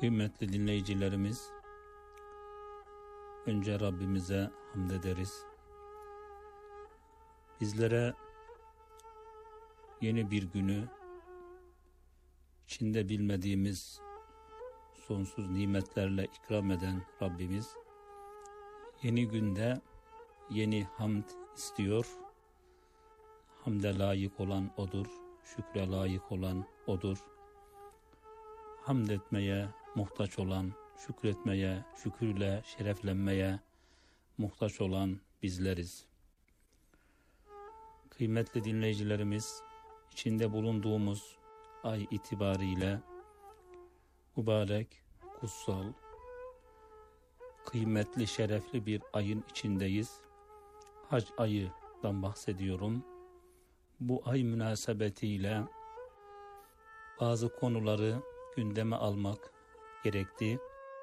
Kıymetli dinleyicilerimiz, önce Rabbimize hamd ederiz. Bizlere yeni bir günü, içinde bilmediğimiz sonsuz nimetlerle ikram eden Rabbimiz, yeni günde yeni hamd istiyor. Hamde layık olan O'dur, şükre layık olan O'dur. Hamd etmeye muhtaç olan, şükretmeye, şükürle şereflenmeye muhtaç olan bizleriz. Kıymetli dinleyicilerimiz, içinde bulunduğumuz ay itibariyle mübarek, kutsal, kıymetli, şerefli bir ayın içindeyiz. Hac ayından bahsediyorum. Bu ay münasebetiyle bazı konuları gündeme almak gerekti.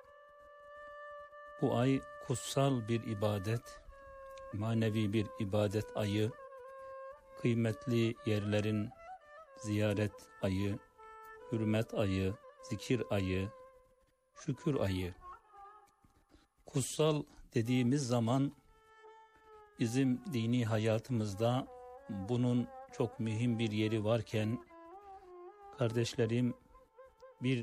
Bu ay kutsal bir ibadet, manevi bir ibadet ayı, kıymetli yerlerin ziyaret ayı, hürmet ayı, zikir ayı, şükür ayı. Kutsal dediğimiz zaman bizim dini hayatımızda bunun çok mühim bir yeri varken, kardeşlerim, bir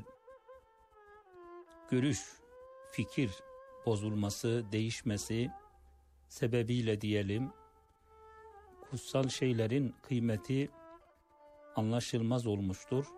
görüş, fikir bozulması, değişmesi sebebiyle diyelim, kutsal şeylerin kıymeti anlaşılmaz olmuştur.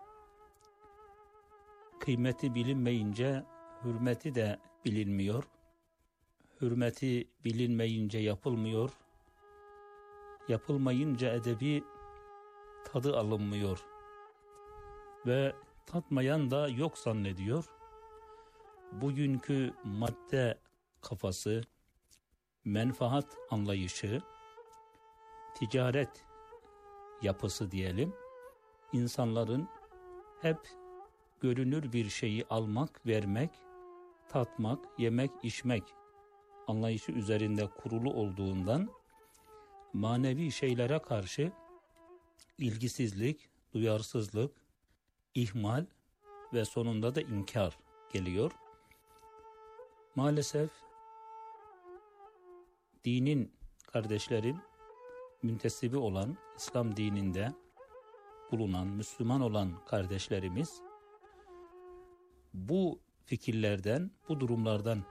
Kıymeti bilinmeyince hürmeti de bilinmiyor. Hürmeti bilinmeyince yapılmıyor. Yapılmayınca edebi tadı alınmıyor. Ve tatmayan da yok zannediyor. Bugünkü madde kafası, menfaat anlayışı, ticaret yapısı diyelim, insanların hep görünür bir şeyi almak, vermek, tatmak, yemek, içmek anlayışı üzerinde kurulu olduğundan manevi şeylere karşı ilgisizlik, duyarsızlık, ihmal ve sonunda da inkar geliyor. Maalesef dinin, kardeşlerim, müntesibi olan, İslam dininde bulunan, Müslüman olan kardeşlerimiz bu fikirlerden, bu durumlardan